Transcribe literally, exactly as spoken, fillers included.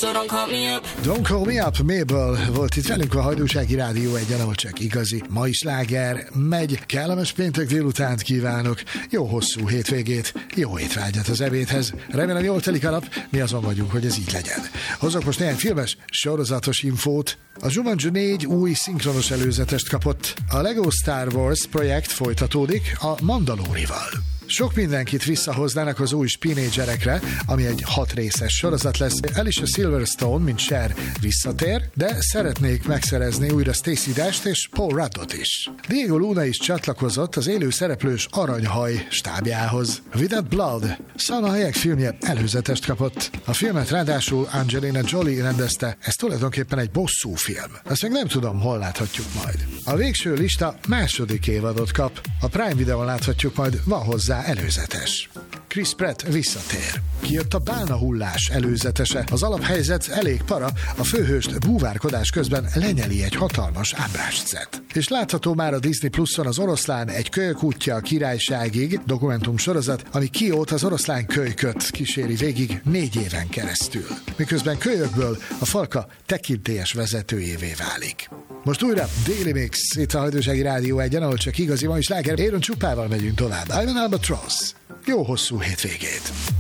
so don't call me up. Don't Call Me Up, Mabel volt itt velünk a Hajdúsági Rádió egyen, ahol csak igazi mai sláger megy. Kellemes péntek délutánt kívánok, jó hosszú hétvégét, jó étvágyat az ebédhez. Remélem jól telik a nap, mi azon vagyunk, hogy ez így legyen. Hozok most néhány filmes, sorozatos infót. A Jumanji négy új szinkronos előzetest kapott. A Lego Star Wars projekt folytatódik a Mandalorival. Sok mindenkit visszahoznának az új Spínédzserekre, ami egy hat részes sorozat lesz. Alicia Silverstone, mint Cher visszatér, de szeretnék megszerezni újra Stacey Dasht és Paul Ruddot is. Diego Luna is csatlakozott az élő szereplős Aranyhaj stábjához. Without Blood, Salma Hayek filmje előzetest kapott. A filmet ráadásul Angelina Jolie rendezte, ez tulajdonképpen egy bosszú film. Ezt még nem tudom, hol láthatjuk majd. A végső lista második évadot kap. A Prime Videón láthatjuk majd, van hozzá előzetes. Chris Pratt visszatér. Kijött a Bálna hullás előzetese. Az alaphelyzet elég para, a főhőst búvárkodás közben lenyeli egy hatalmas ábrászcet. És látható már a Disney Pluson az Oroszlán egy kölyök útja a királyságig dokumentum sorozat, ami Kiót, az oroszlán kölyköt kíséri végig négy éven keresztül. Miközben kölyökből a falka tekintélyes vezetőjévé válik. Most újra Daily Mix, itt a Hajdúsági Rádió egyen, ahol csak igazi ma is sláger. Aaron Csupával megyünk tovább. I'm an Albatross. Jó hosszú hétvégét!